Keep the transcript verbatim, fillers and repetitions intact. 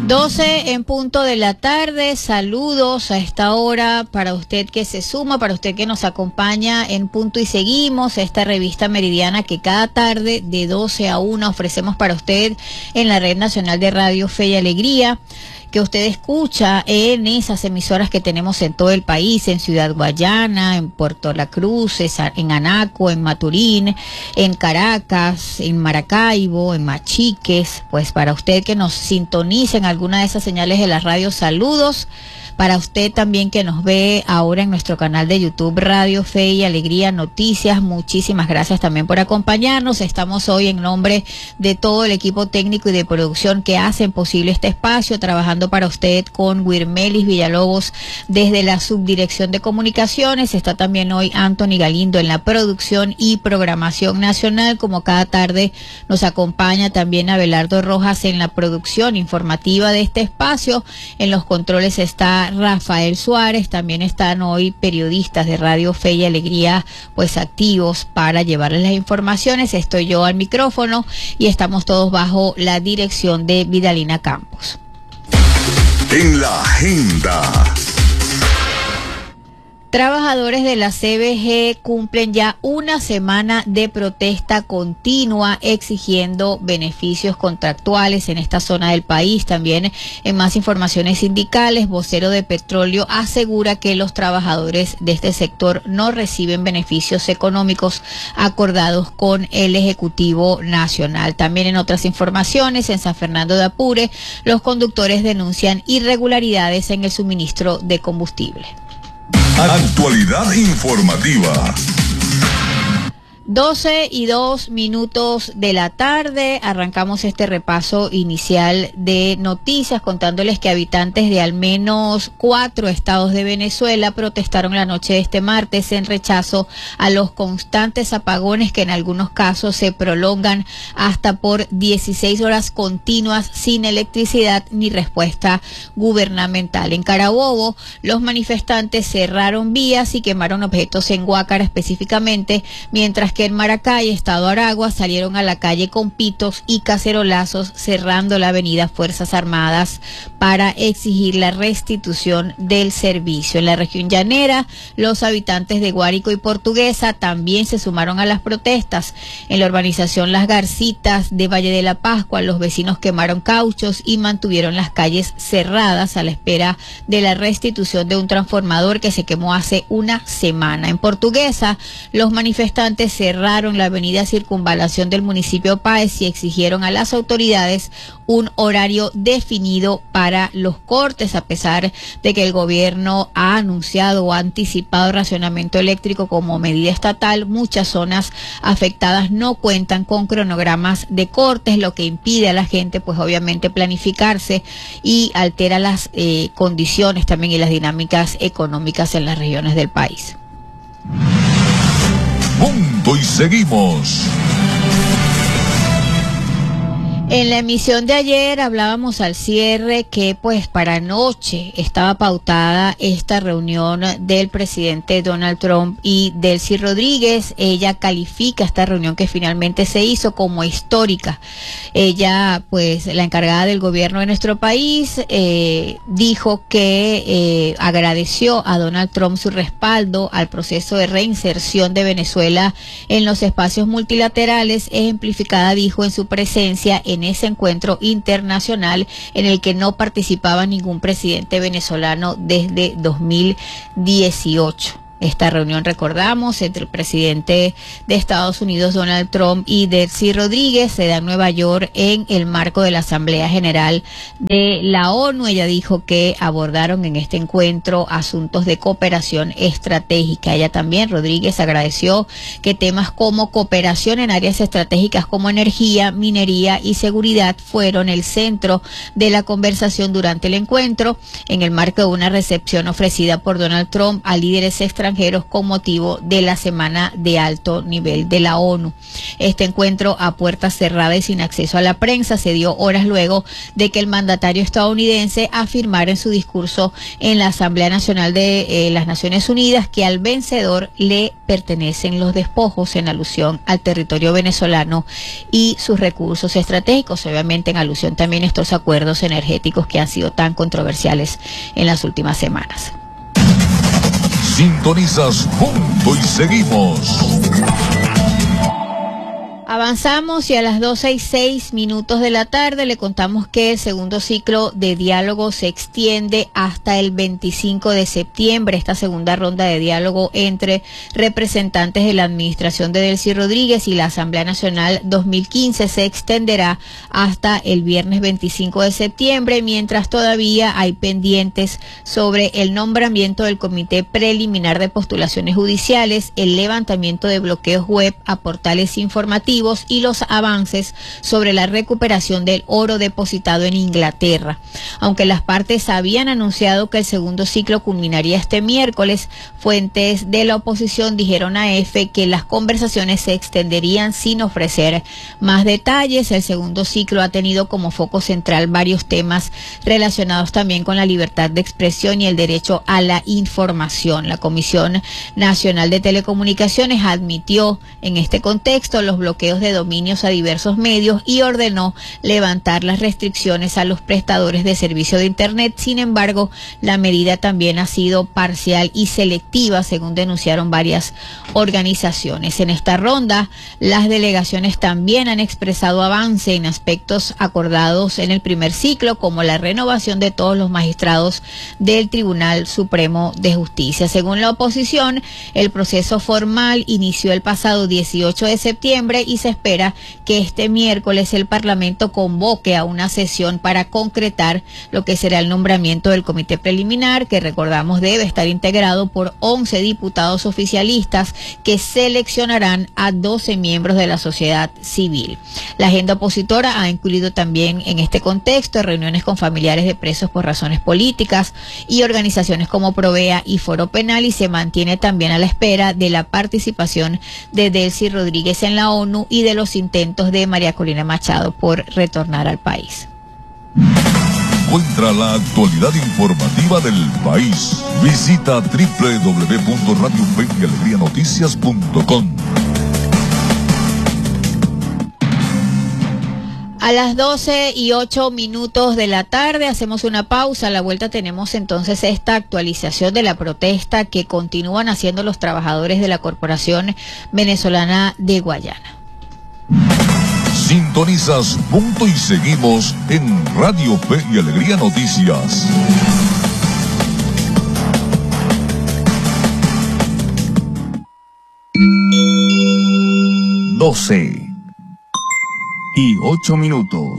doce en punto de la tarde, saludos a esta hora para usted que se suma, para usted que nos acompaña en Punto y Seguimos, esta revista meridiana que cada tarde de doce a una ofrecemos para usted en la Red Nacional de Radio Fe y Alegría, que usted escucha en esas emisoras que tenemos en todo el país, en Ciudad Guayana, en Puerto La Cruz, en Anaco, en Maturín, en Caracas, en Maracaibo, en Machiques. Pues para usted que nos sintonice en alguna de esas señales de la radio, saludos. Para usted también que nos ve ahora en nuestro canal de YouTube Radio Fe y Alegría Noticias, muchísimas gracias también por acompañarnos. Estamos hoy en nombre de todo el equipo técnico y de producción que hacen posible este espacio, trabajando para usted con Wirmelis Villalobos desde la Subdirección de Comunicaciones. Está también hoy Anthony Galindo en la producción y programación nacional. Como cada tarde nos acompaña también Abelardo Rojas en la producción informativa de este espacio. En los controles está Rafael Suárez. También están hoy periodistas de Radio Fe y Alegría pues activos para llevarles las informaciones. Estoy yo al micrófono y estamos todos bajo la dirección de Vidalina Campos. En la agenda. Trabajadores de la C B G cumplen ya una semana de protesta continua exigiendo beneficios contractuales en esta zona del país. También en más informaciones sindicales, vocero de Petróleo asegura que los trabajadores de este sector no reciben beneficios económicos acordados con el Ejecutivo Nacional. También en otras informaciones, en San Fernando de Apure, los conductores denuncian irregularidades en el suministro de combustible. Actualidad informativa. doce y dos minutos de la tarde, arrancamos este repaso inicial de noticias contándoles que habitantes de al menos cuatro estados de Venezuela protestaron la noche de este martes en rechazo a los constantes apagones que en algunos casos se prolongan hasta por dieciséis horas continuas sin electricidad ni respuesta gubernamental. En Carabobo, los manifestantes cerraron vías y quemaron objetos en Guácara específicamente, mientras que en Maracay, Estado Aragua, salieron a la calle con pitos y cacerolazos cerrando la avenida Fuerzas Armadas para exigir la restitución del servicio. En la región llanera, los habitantes de Guárico y Portuguesa también se sumaron a las protestas. En la urbanización Las Garcitas de Valle de la Pascua, los vecinos quemaron cauchos y mantuvieron las calles cerradas a la espera de la restitución de un transformador que se quemó hace una semana. En Portuguesa, los manifestantes se cerraron la avenida Circunvalación del municipio Páez y exigieron a las autoridades un horario definido para los cortes, a pesar de que el gobierno ha anunciado o ha anticipado racionamiento eléctrico como medida estatal. Muchas zonas afectadas no cuentan con cronogramas de cortes, lo que impide a la gente pues obviamente planificarse y altera las eh, condiciones también y las dinámicas económicas en las regiones del país. Punto y seguimos. En la emisión de ayer hablábamos al cierre que pues para anoche estaba pautada esta reunión del presidente Donald Trump y Delcy Rodríguez. Ella califica esta reunión que finalmente se hizo como histórica. Ella, pues la encargada del gobierno de nuestro país, eh, dijo que eh, agradeció a Donald Trump su respaldo al proceso de reinserción de Venezuela en los espacios multilaterales, ejemplificada, dijo, en su presencia en ese encuentro internacional en el que no participaba ningún presidente venezolano desde dos mil dieciocho. Esta reunión, recordamos, entre el presidente de Estados Unidos, Donald Trump, y Delcy Rodríguez se da en Nueva York en el marco de la Asamblea General de la ONU. Ella dijo que abordaron en este encuentro asuntos de cooperación estratégica. Ella también, Rodríguez, agradeció que temas como cooperación en áreas estratégicas como energía, minería y seguridad fueron el centro de la conversación durante el encuentro, en el marco de una recepción ofrecida por Donald Trump a líderes extranjeros extranjeros con motivo de la Semana de Alto Nivel de la ONU. Este encuentro a puertas cerradas y sin acceso a la prensa se dio horas luego de que el mandatario estadounidense afirmara en su discurso en la Asamblea Nacional de eh, las Naciones Unidas que al vencedor le pertenecen los despojos, en alusión al territorio venezolano y sus recursos estratégicos, obviamente en alusión también a estos acuerdos energéticos que han sido tan controversiales en las últimas semanas. Sintonizas Punto y Seguimos. Avanzamos y a las doce y seis minutos de la tarde le contamos que el segundo ciclo de diálogo se extiende hasta el veinticinco de septiembre. Esta segunda ronda de diálogo entre representantes de la administración de Delcy Rodríguez y la Asamblea Nacional dos mil quince se extenderá hasta el viernes veinticinco de septiembre, mientras todavía hay pendientes sobre el nombramiento del Comité Preliminar de Postulaciones Judiciales, el levantamiento de bloqueos web a portales informativos y los avances sobre la recuperación del oro depositado en Inglaterra. Aunque las partes habían anunciado que el segundo ciclo culminaría este miércoles, fuentes de la oposición dijeron a EFE que las conversaciones se extenderían sin ofrecer más detalles. El segundo ciclo ha tenido como foco central varios temas relacionados también con la libertad de expresión y el derecho a la información. La Comisión Nacional de Telecomunicaciones admitió en este contexto los bloqueos de dominios a diversos medios y ordenó levantar las restricciones a los prestadores de servicio de Internet. Sin embargo, la medida también ha sido parcial y selectiva, según denunciaron varias organizaciones. En esta ronda, las delegaciones también han expresado avance en aspectos acordados en el primer ciclo, como la renovación de todos los magistrados del Tribunal Supremo de Justicia. Según la oposición, el proceso formal inició el pasado dieciocho de septiembre y se espera que este miércoles el Parlamento convoque a una sesión para concretar lo que será el nombramiento del comité preliminar, que recordamos debe estar integrado por once diputados oficialistas que seleccionarán a doce miembros de la sociedad civil. La agenda opositora ha incluido también en este contexto reuniones con familiares de presos por razones políticas y organizaciones como Provea y Foro Penal, y se mantiene también a la espera de la participación de Delcy Rodríguez en la ONU y de los intentos de María Corina Machado por retornar al país. Encuentra la actualidad informativa del país. Visita doble u doble u doble u punto radio fe y alegría noticias punto com. A las doce y ocho minutos de la tarde hacemos una pausa. A la vuelta tenemos entonces esta actualización de la protesta que continúan haciendo los trabajadores de la Corporación Venezolana de Guayana. Sintonizas Punto y Seguimos en Radio Fe y Alegría Noticias. doce y ocho minutos.